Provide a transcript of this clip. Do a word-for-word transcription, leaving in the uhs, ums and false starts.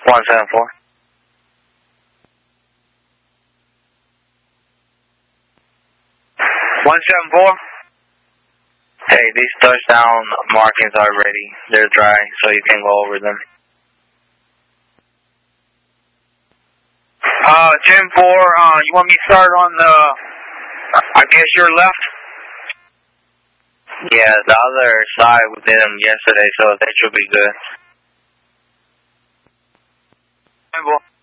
one seven four. one seven four. Hey, these touchdown markings are ready. They're dry, so you can go over them. Uh, ten four, uh, you want me to start on the, I guess your left? Yeah, the other side we did them yesterday, so that should be good. ten four.